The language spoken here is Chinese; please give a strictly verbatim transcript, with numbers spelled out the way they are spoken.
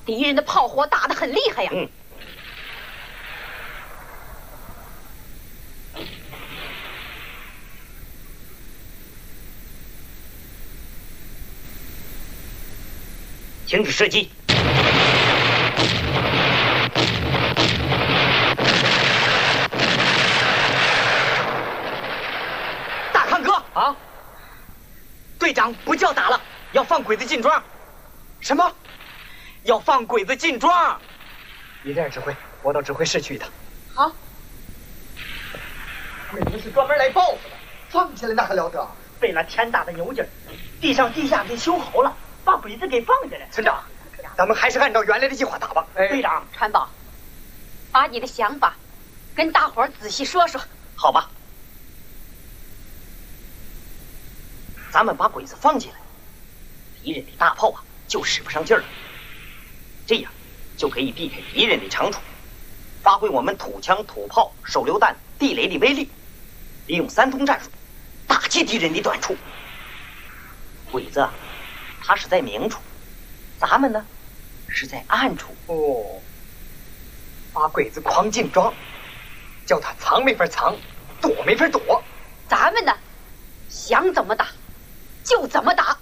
敌人的炮火打得很厉害呀。 嗯。停止射击。 大康哥啊！ 队长不叫打了，要放鬼子进庄。什么？要放鬼子进庄？你这样指挥，我到指挥室去一趟。 好。 鬼子是专门来报复的，放起来那还了得？ 费了天大的牛劲儿，地上地下给修好了，把鬼子给放下来。 村长，咱们还是按照原来的计划打吧。 哎、队长， 川宝，把你的想法跟大伙儿仔细说说。 好吧，咱们把鬼子放进来，敌人的大炮啊就使不上劲儿了。这样就可以避开敌人的长处，发挥我们土枪、土炮、手榴弹、地雷的威力，利用三通战术打击敌人的短处。鬼子啊，他是在明处，咱们呢是在暗处。 哦，把鬼子诓进庄，叫他藏没法藏，躲没法躲。 咱们呢，想怎么打就怎么打。